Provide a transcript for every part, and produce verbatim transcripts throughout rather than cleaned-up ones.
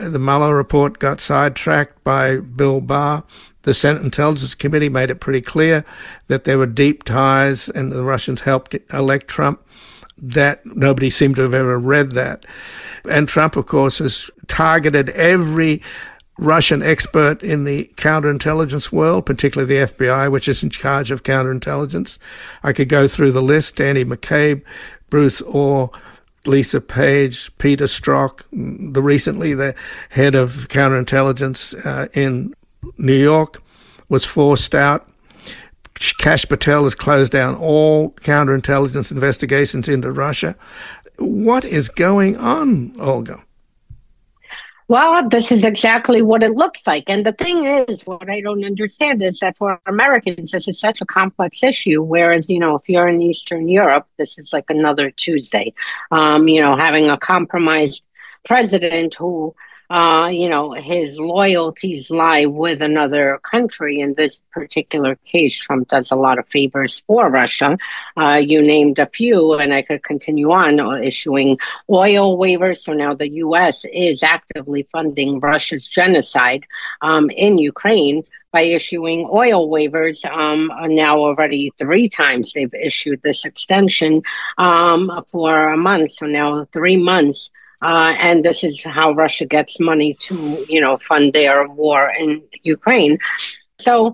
the Mueller report got sidetracked by Bill Barr. The Senate Intelligence Committee made it pretty clear that there were deep ties and the Russians helped elect Trump. That nobody seemed to have ever read that. And Trump, of course, has targeted every Russian expert in the counterintelligence world, particularly the F B I, which is in charge of counterintelligence. I could go through the list: Andy McCabe, Bruce Orr, Lisa Page, Peter Strzok, the recently the head of counterintelligence uh, in New York was forced out. Kash Patel has closed down all counterintelligence investigations into Russia. What is going on, Olga? Well, this is exactly what it looks like. And the thing is, what I don't understand is that for Americans, this is such a complex issue. Whereas, you know, if you're in Eastern Europe, this is like another Tuesday. Um, you know, having a compromised president who, uh, you know, his loyalties lie with another country. In this particular case, Trump does a lot of favors for Russia. Uh, you named a few, and I could continue on uh, issuing oil waivers. So now the U S is actively funding Russia's genocide um, in Ukraine by issuing oil waivers. Um, now already three times they've issued this extension um, for a month. So now three months. Uh, and this is how Russia gets money to, you know, fund their war in Ukraine. So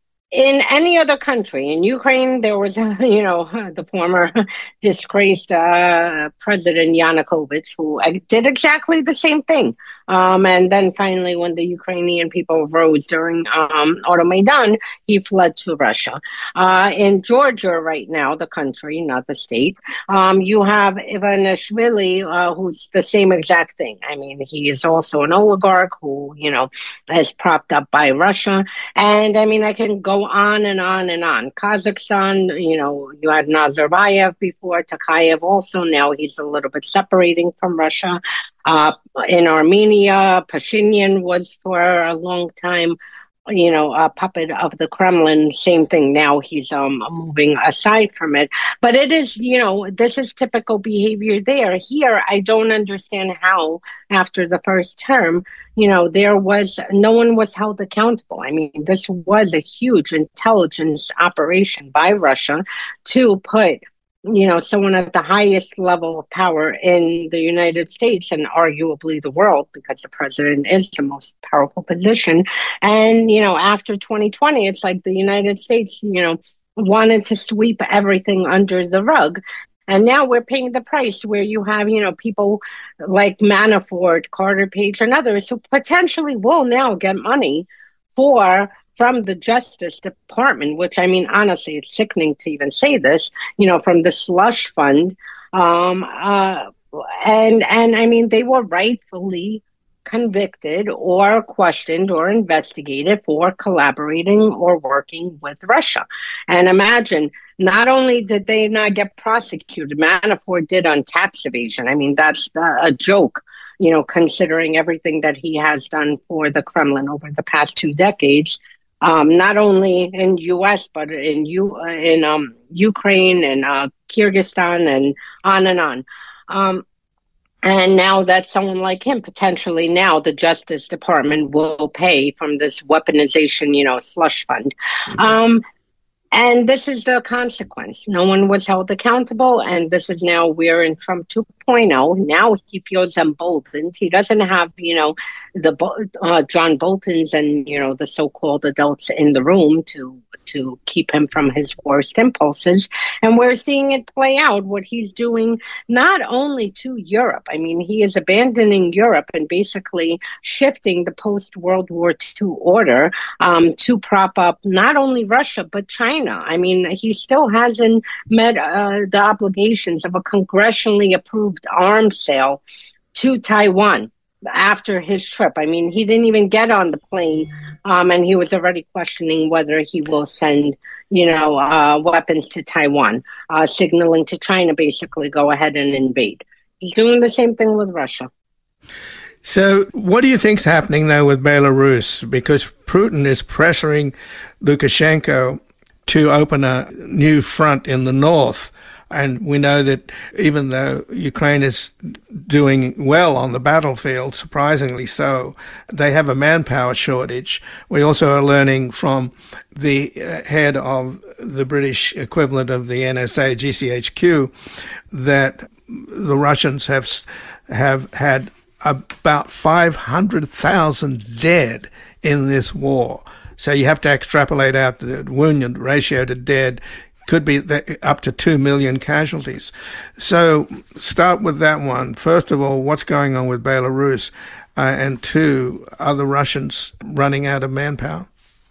in any other country, in Ukraine, there was, you know, the former disgraced uh, President Yanukovych, who did exactly the same thing. Um, and then finally, when the Ukrainian people rose during um, Euromaidan, he fled to Russia. Uh, in Georgia right now, the country, not the state, um, you have Ivanishvili, uh, who's the same exact thing. I mean, he is also an oligarch who, you know, is propped up by Russia. And I mean, I can go on and on and on. Kazakhstan, you know, you had Nazarbayev before, Tokayev also. Now he's a little bit separating from Russia. Uh, in Armenia, Pashinyan was for a long time, you know, a puppet of the Kremlin. Same thing. Now he's um, moving aside from it. But it is, you know, this is typical behavior there. Here, I don't understand how, after the first term, you know, there was, no one was held accountable. I mean, this was a huge intelligence operation by Russia to put, you know, someone at the highest level of power in the United States and arguably the world, because the president is the most powerful position. And, you know, after twenty twenty, it's like the United States, you know, wanted to sweep everything under the rug. And now we're paying the price where you have, you know, people like Manafort, Carter Page, and others who potentially will now get money for from the Justice Department, which, I mean, honestly, it's sickening to even say this, you know, from the slush fund. Um, uh, and, and I mean, they were rightfully convicted or questioned or investigated for collaborating or working with Russia. And imagine, not only did they not get prosecuted, Manafort did on tax evasion. I mean, that's a joke, you know, considering everything that he has done for the Kremlin over the past two decades. Um, not only in U S, but in U uh, in um, Ukraine and uh, Kyrgyzstan and on and on. Um, and now that someone like him, potentially now the Justice Department will pay from this weaponization, you know, slush fund. Mm-hmm. Um, and this is the consequence. No one was held accountable. And this is now we're in Trump two point oh. Now he feels emboldened. He doesn't have, you know, the uh, John Boltons and, you know, the so-called adults in the room to to keep him from his worst impulses. And we're seeing it play out, what he's doing not only to Europe. I mean, he is abandoning Europe and basically shifting the post-World War Two order um, to prop up not only Russia, but China. I mean, he still hasn't met uh, the obligations of a congressionally approved arms sale to Taiwan after his trip. I mean, he didn't even get on the plane, um, and he was already questioning whether he will send, you know, uh, weapons to Taiwan, uh, signaling to China, basically, go ahead and invade. He's doing the same thing with Russia. So what do you think's happening now with Belarus? Because Putin is pressuring Lukashenko to open a new front in the north. And we know that even though Ukraine is doing well on the battlefield, surprisingly so, they have a manpower shortage. We also are learning from the head of the British equivalent of the N S A, G C H Q, that the Russians have have had about five hundred thousand dead in this war. So you have to extrapolate out the wounded ratio to dead. Could be up to two million casualties. So start with that one. First of all, what's going on with Belarus? Uh, and two, are the Russians running out of manpower?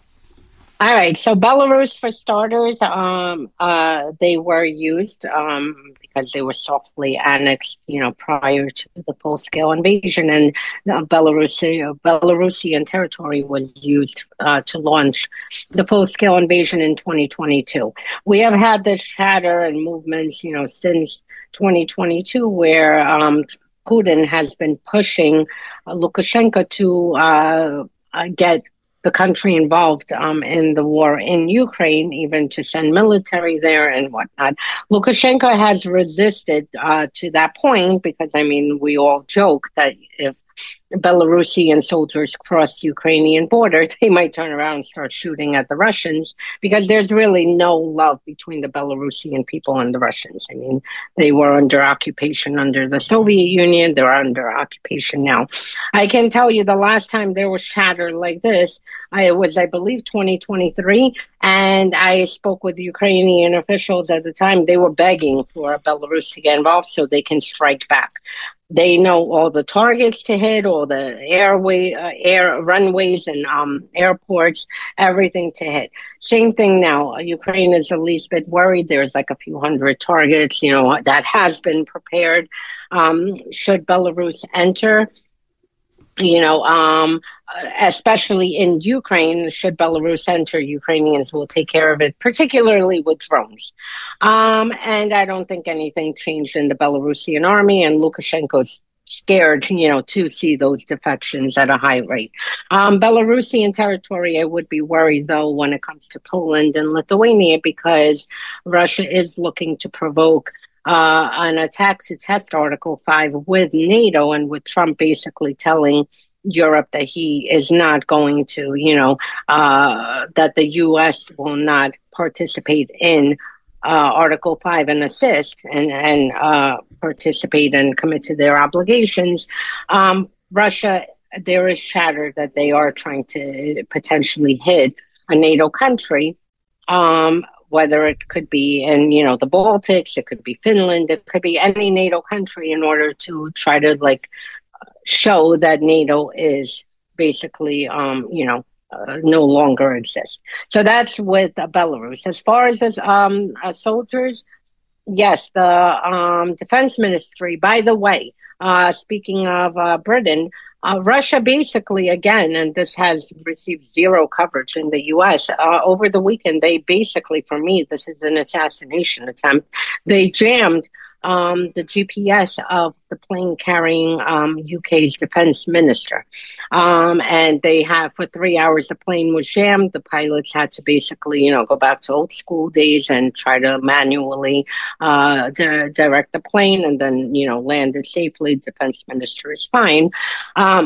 All right. So Belarus, for starters, um, uh, they were used um, because they were softly annexed, you know, prior to the full-scale invasion, and uh, Belarusi, uh, Belarusian territory was used uh, to launch the full-scale invasion in twenty twenty-two. We have had this chatter and movements, you know, since twenty twenty-two, where um, Putin has been pushing uh, Lukashenko to uh, uh, get the country involved um, in the war in Ukraine, even to send military there and whatnot. Lukashenko has resisted uh, to that point because, I mean, we all joke that if Belarusian soldiers cross the Ukrainian border, they might turn around and start shooting at the Russians, because there's really no love between the Belarusian people and the Russians. I mean, they were under occupation under the Soviet Union. They're under occupation now. I can tell you the last time there was chatter like this, I, it was, I believe, twenty twenty-three, and I spoke with Ukrainian officials at the time. They were begging for Belarus to get involved so they can strike back. They know all the targets to hit, all the airway, uh, air runways and um, airports, everything to hit. Same thing now. Ukraine is the least bit worried. There's like a few hundred targets, you know, that has been prepared. Um, should Belarus enter, you know, um, especially in Ukraine, should Belarus enter, Ukrainians will take care of it, particularly with drones. Um, and I don't think anything changed in the Belarusian army, and Lukashenko's scared, you know, to see those defections at a high rate. Um, Belarusian territory, I would be worried, though, when it comes to Poland and Lithuania, because Russia is looking to provoke uh, an attack to test Article five with NATO, and with Trump basically telling Europe that he is not going to, you know, uh, that the U S will not participate in uh, Article five and assist and, and uh, participate and commit to their obligations. Um, Russia, there is chatter that they are trying to potentially hit a NATO country, um, whether it could be in, you know, the Baltics, it could be Finland, it could be any NATO country, in order to try to, like, show that NATO is basically, um, you know, uh, no longer exists. So that's with uh, Belarus. As far as as um, uh, soldiers, yes, the um, defense ministry, by the way, uh, speaking of uh, Britain, uh, Russia basically, again, and this has received zero coverage in the U S, uh, over the weekend, they basically, for me, this is an assassination attempt. They jammed Um, the G P S of the plane carrying um, U K's defense minister. Um, and they have, for three hours, the plane was jammed. The pilots had to basically, you know, go back to old school days and try to manually uh, di- direct the plane, and then, you know, land it safely. Defense minister is fine. Um,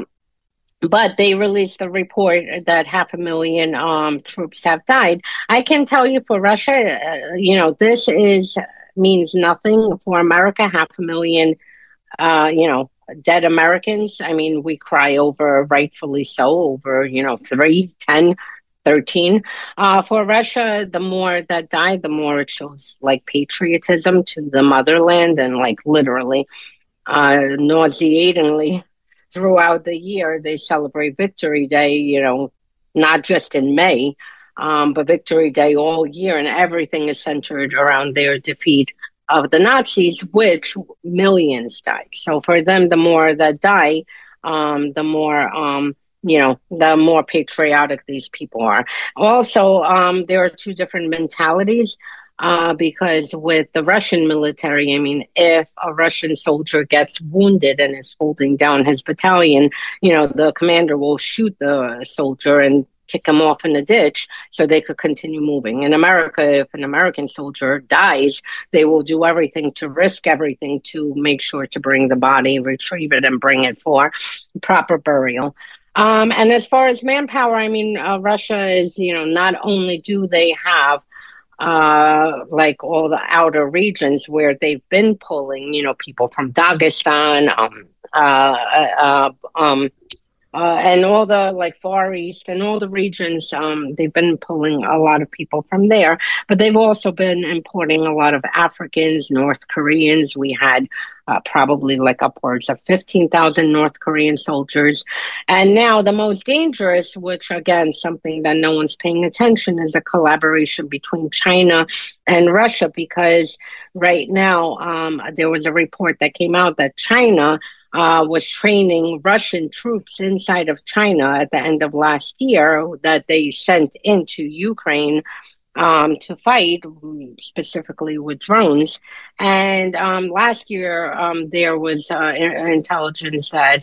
But they released a report that half a million um, troops have died. I can tell you, for Russia, uh, you know, this is means nothing. For America, half a million, uh, you know, dead Americans. I mean, we cry over, rightfully so, over, you know, three, ten, thirteen. Uh, for Russia, the more that die, the more it shows, like, patriotism to the motherland, and, like, literally, uh, nauseatingly, throughout the year, they celebrate Victory Day, you know, not just in May, Um, but Victory Day all year, and everything is centered around their defeat of the Nazis, which millions died. So for them, the more that die, um, the more, um, you know, the more patriotic these people are. Also, um, there are two different mentalities. Uh, because with the Russian military, I mean, if a Russian soldier gets wounded and is holding down his battalion, you know, the commander will shoot the soldier, and kick him off in the ditch so they could continue moving. In America, if an American soldier dies, they will do everything to risk everything to make sure to bring the body, retrieve it, and bring it for proper burial. Um, and as far as manpower, I mean, uh, Russia is, you know, not only do they have uh, like all the outer regions where they've been pulling, you know, people from Dagestan, um, uh, uh, um, Uh, and all the like Far East and all the regions, um, they've been pulling a lot of people from there. But they've also been importing a lot of Africans, North Koreans. We had uh, probably like upwards of fifteen thousand North Korean soldiers. And now the most dangerous, which again, something that no one's paying attention, is a collaboration between China and Russia. Because right now um, there was a report that came out that China Uh, was training Russian troops inside of China at the end of last year that they sent into Ukraine um, to fight, specifically with drones. And um, last year, um, there was uh, intelligence that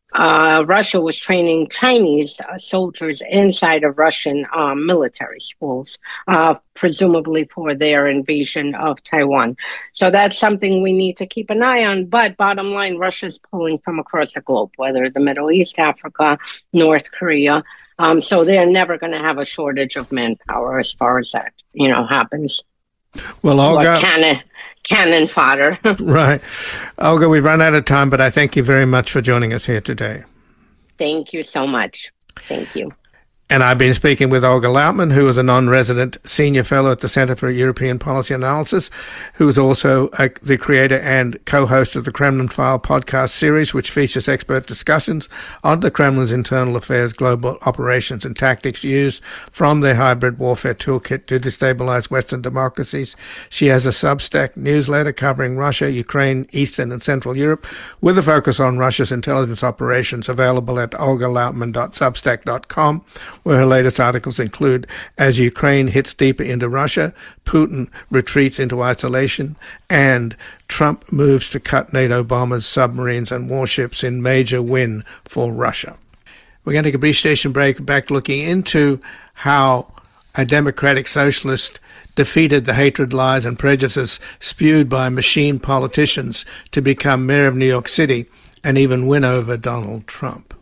uh, Russia was training Chinese uh, soldiers inside of Russian um, military schools, uh, presumably for their invasion of Taiwan. So that's something we need to keep an eye on. But bottom line, Russia's pulling from across the globe, whether the Middle East, Africa, North Korea. Um, so they're never going to have a shortage of manpower as far as that, you know, happens. Well, Olga, cannon, cannon fodder. Right. Olga, we've run out of time, but I thank you very much for joining us here today. Thank you so much. Thank you. And I've been speaking with Olga Lautman, who is a non-resident senior fellow at the Center for European Policy Analysis, who is also a, the creator and co-host of the Kremlin File podcast series, which features expert discussions on the Kremlin's internal affairs, global operations, and tactics used from their hybrid warfare toolkit to destabilize Western democracies. She has a Substack newsletter covering Russia, Ukraine, Eastern and Central Europe, with a focus on Russia's intelligence operations, available at olga lautman dot substack dot com. Where her latest articles include As Ukraine Hits Deeper into Russia, Putin Retreats into Isolation, and Trump Moves to Cut NATO Bombers, Submarines and Warships in Major Win for Russia. We're going to take a brief station break, back looking into how a democratic socialist defeated the hatred, lies and prejudices spewed by machine politicians to become mayor of New York City and even win over Donald Trump.